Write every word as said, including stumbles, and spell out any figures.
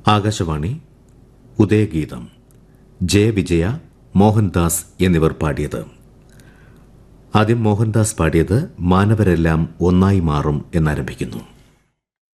Akashvani ഉദയഗീതം. J വിജയ, മോഹൻദാസ് എന്നിവർ പാടിയത്. ആദ്യം മോഹൻദാസ് പാടിയത് മാനവരെല്ലാം ഒന്നായി മാറും എന്നാരംഭിക്കുന്നു.